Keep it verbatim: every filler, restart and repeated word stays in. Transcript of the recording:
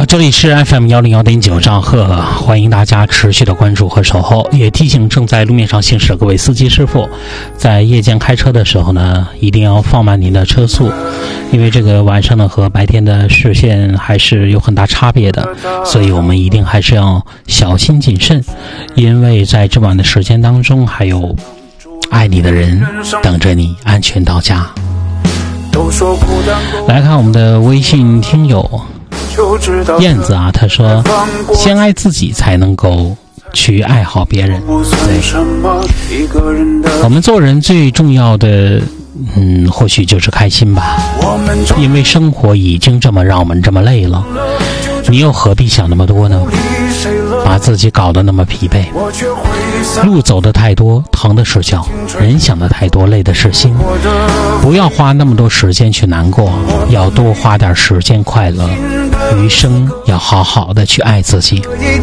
好，这里是 F M 一零一点九兆赫，欢迎大家持续的关注和守候，也提醒正在路面上行驶的各位司机师傅，在夜间开车的时候呢，一定要放慢您的车速，因为这个晚上呢和白天的视线还是有很大差别的，所以我们一定还是要小心谨慎，因为在这晚的时间当中，还有爱你的人等着你安全到家。来看我们的微信听友燕子啊，他说先爱自己才能够去爱好别人。对，我们做人最重要的嗯，或许就是开心吧，因为生活已经这么让我们这么累了，你又何必想那么多呢？把自己搞得那么疲惫，路走得太多，疼的是脚；人想得太多，累的是心。不要花那么多时间去难过，要多花点时间快乐。余生要好好的去爱自己。